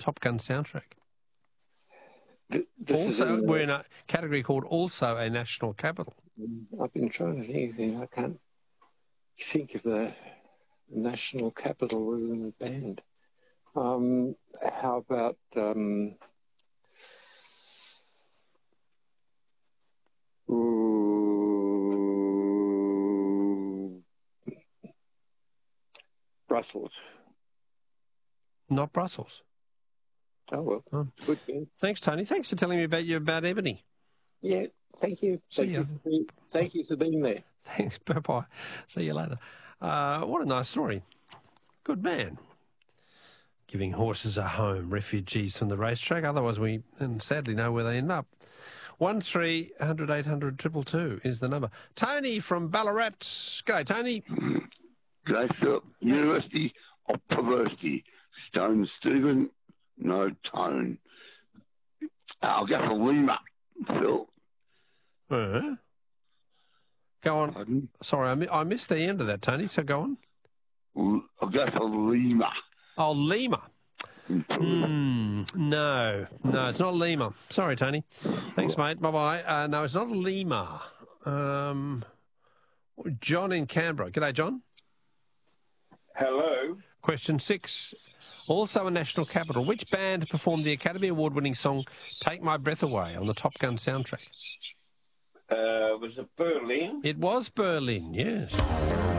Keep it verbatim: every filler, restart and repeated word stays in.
Top Gun soundtrack. Th- this is Also, in, we're in a category called also a national capital. I've been trying to think of it. I can't think of the national capital within the band. Um, how about um, ooh, Brussels? Not Brussels. Oh well, Oh. good band. Thanks, Tony. Thanks for telling me about you about Ebony. Yeah, thank you. See Thank ya. you, for being, thank you for being there. Thanks. Bye-bye. See you later. Uh, what a nice story. Good man. Giving horses a home, refugees from the racetrack. Otherwise, we and sadly know where they end up. One three hundred eight hundred triple two is the number. Tony from Ballarat. G'day, Tony. G'day, Phil. University of Perversity. Stone Stephen, no tone. I'll go for Lima, Phil. Uh, go on. Pardon? Sorry, I, mi- I missed the end of that, Tony, so go on. L- I'll go for Lima. Oh, Lima. Hmm, no, no, it's not Lima. Sorry, Tony. Thanks, mate. Bye-bye. Uh, no, it's not Lima. Um, John in Canberra. G'day, John. Hello. Question six. Also a national capital. Which band performed the Academy Award-winning song Take My Breath Away on the Top Gun soundtrack? Uh, was it Berlin? It was Berlin, yes.